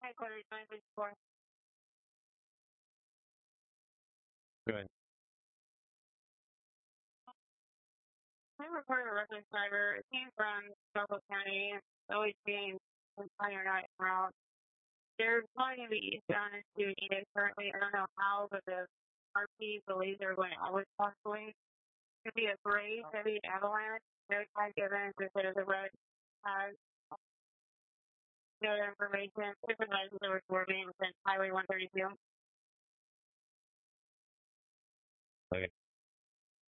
headquarters 954. Go ahead. I reported a reckless driver. It came from Suffolk County. It's always being entire night route. They're going to be eastbound into Enid currently. I don't know how, but the RP believes they're going outward possibly. It could be a gray heavy avalanche. No time given because there's a road has no information. Supervisors are reporting since Highway 132. Okay.